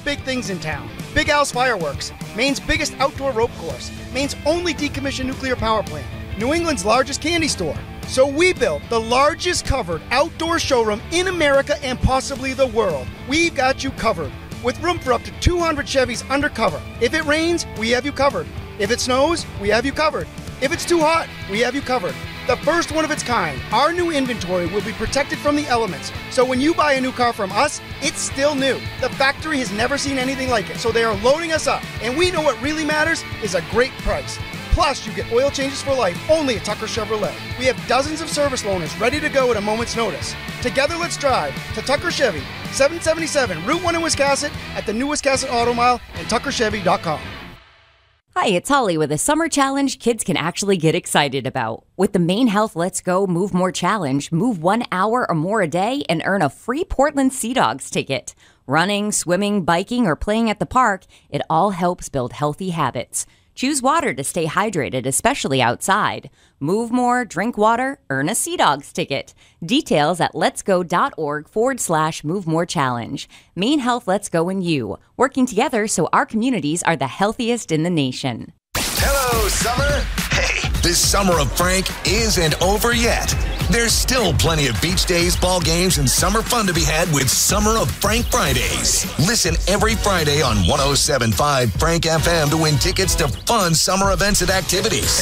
big things in town. Big Al's Fireworks, Maine's biggest outdoor rope course, Maine's only decommissioned nuclear power plant, New England's largest candy store. So we built the largest covered outdoor showroom in America and possibly the world. We've got you covered, with room for up to 200 Chevys undercover. If it rains, we have you covered. If it snows, we have you covered. If it's too hot, we have you covered. The first one of its kind, our new inventory will be protected from the elements. So when you buy a new car from us, it's still new. The factory has never seen anything like it, so they are loading us up. And we know what really matters is a great price. Plus, you get oil changes for life only at Tucker Chevrolet. We have dozens of service loaners ready to go at a moment's notice. Together, let's drive to Tucker Chevy, 777 Route 1 in Wiscasset, at the new Wiscasset Auto Mile, and tuckerchevy.com. Hi, it's Holly with a summer challenge kids can actually get excited about. With the Maine Health Let's Go Move More Challenge, move 1 hour or more a day and earn a free Portland Sea Dogs ticket. Running, swimming, biking, or playing at the park, it all helps build healthy habits. Choose water to stay hydrated, especially outside. Move more, drink water, earn a Sea Dogs ticket. Details at letsgo.org/move more challenge. Maine Health Let's Go and you, working together so our communities are the healthiest in the nation. Hello, summer. Hey, this summer of Frank isn't over yet. There's still plenty of beach days, ball games, and summer fun to be had with Summer of Frank Fridays. Listen every Friday on 107.5 Frank FM to win tickets to fun summer events and activities.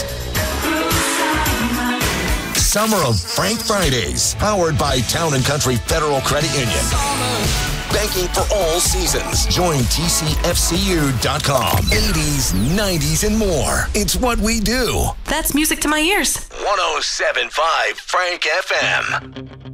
Summer of Frank Fridays, powered by Town & Country Federal Credit Union. Banking for all seasons. Join TCFCU.com. 80s, 90s, and more. It's what we do. That's music to my ears. 107.5 Frank FM.